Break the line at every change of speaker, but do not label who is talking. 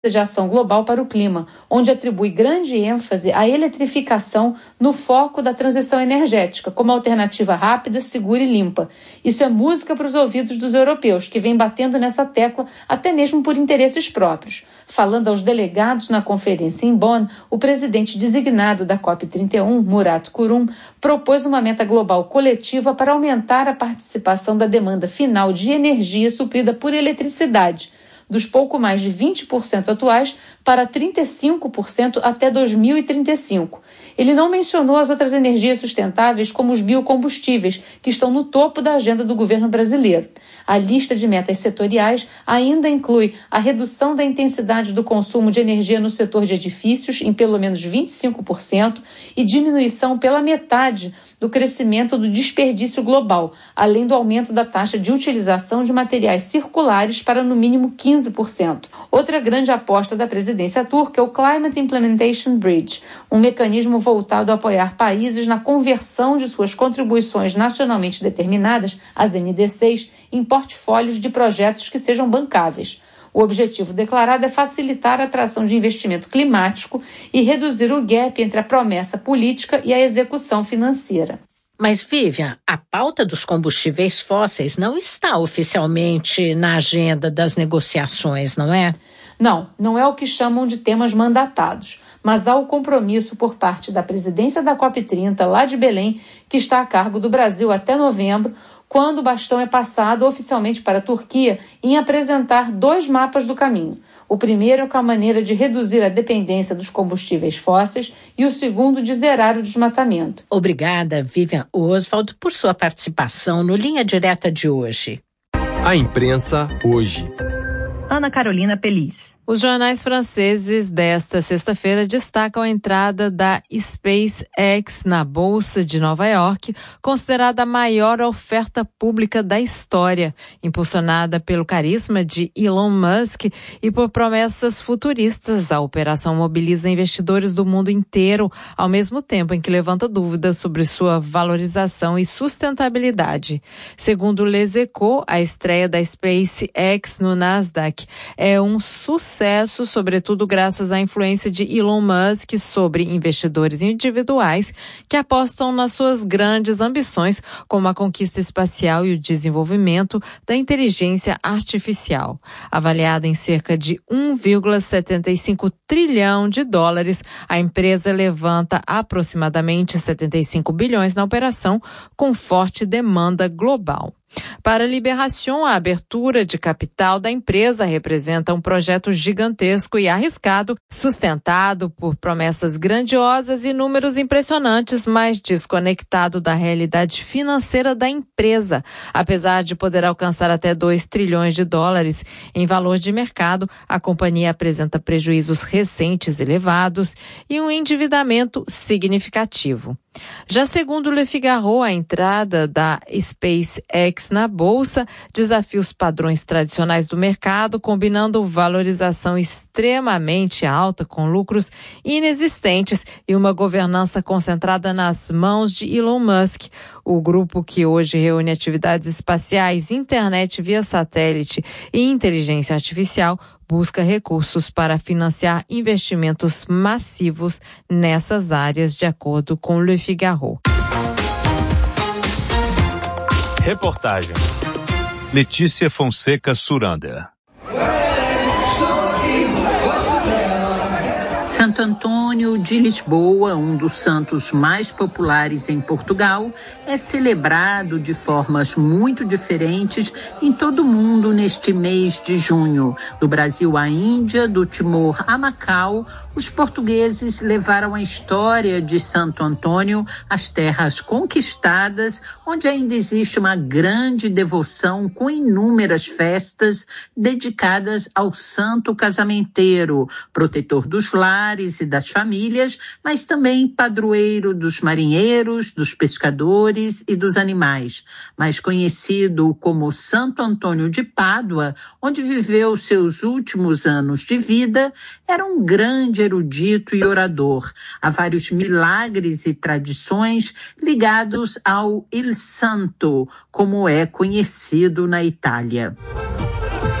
de Ação Global para o Clima, onde atribui grande ênfase à eletrificação no foco da transição energética, como alternativa rápida, segura e limpa. Isso é música para os ouvidos dos europeus, que vêm batendo nessa tecla até mesmo por interesses próprios. Falando aos delegados na conferência em Bonn, o presidente designado da COP31, Murat Kurum, propôs uma meta global coletiva para aumentar a participação da demanda final de energia suprida por eletricidade, dos pouco mais de 20% atuais para 35% até 2035. Ele não mencionou as outras energias sustentáveis, como os biocombustíveis, que estão no topo da agenda do governo brasileiro. A lista de metas setoriais ainda inclui a redução da intensidade do consumo de energia no setor de edifícios em pelo menos 25% e diminuição pela metade do crescimento do desperdício global, além do aumento da taxa de utilização de materiais circulares para no mínimo 15%. Outra grande aposta da presidência turca é o Climate Implementation Bridge, um mecanismo voltado a apoiar países na conversão de suas contribuições nacionalmente determinadas, as NDCs, em portfólios de projetos que sejam bancáveis. O objetivo declarado é facilitar a atração de investimento climático e reduzir o gap entre a promessa política e a execução financeira.
Mas, Vivian, a pauta dos combustíveis fósseis não está oficialmente na agenda das negociações, não é?
Não é o que chamam de temas mandatados, mas há o compromisso por parte da presidência da COP30, lá de Belém, que está a cargo do Brasil até novembro, quando o bastão é passado oficialmente para a Turquia em apresentar 2 mapas do caminho. O primeiro é com a maneira de reduzir a dependência dos combustíveis fósseis e o segundo de zerar o desmatamento.
Obrigada, Vivian Oswald, por sua participação no Linha Direta de hoje.
A imprensa hoje.
Ana Carolina Pelis.
Os jornais franceses desta sexta-feira destacam a entrada da SpaceX na Bolsa de Nova York, considerada a maior oferta pública da história, impulsionada pelo carisma de Elon Musk e por promessas futuristas. A operação mobiliza investidores do mundo inteiro, ao mesmo tempo em que levanta dúvidas sobre sua valorização e sustentabilidade. Segundo Les Echos, a estreia da SpaceX no Nasdaq é um sucesso, sobretudo graças à influência de Elon Musk sobre investidores individuais que apostam nas suas grandes ambições, como a conquista espacial e o desenvolvimento da inteligência artificial. Avaliada em cerca de 1,75 trilhão de dólares, a empresa levanta aproximadamente 75 bilhões na operação, com forte demanda global. Para Libération, a abertura de capital da empresa representa um projeto gigantesco e arriscado, sustentado por promessas grandiosas e números impressionantes, mas desconectado da realidade financeira da empresa. Apesar de poder alcançar até 2 trilhões de dólares em valor de mercado, a companhia apresenta prejuízos recentes elevados e um endividamento significativo. Já segundo Le Figaro, a entrada da SpaceX na Bolsa desafia os padrões tradicionais do mercado, combinando valorização extremamente alta com lucros inexistentes e uma governança concentrada nas mãos de Elon Musk. O grupo, que hoje reúne atividades espaciais, internet via satélite e inteligência artificial, busca recursos para financiar investimentos massivos nessas áreas, de acordo com Le Figaro.
Reportagem Letícia Fonseca Surander.
Santo Antônio de Lisboa, um dos santos mais populares em Portugal, é celebrado de formas muito diferentes em todo o mundo neste mês de junho. Do Brasil à Índia, do Timor a Macau, os portugueses levaram a história de Santo Antônio às terras conquistadas, onde ainda existe uma grande devoção com inúmeras festas dedicadas ao santo casamenteiro, protetor dos lares e das famílias, mas também padroeiro dos marinheiros, dos pescadores e dos animais. Mais conhecido como Santo Antônio de Pádua, onde viveu seus últimos anos de vida, era um grande erudito e orador. Há vários milagres e tradições ligados ao Il Santo, como é conhecido na Itália.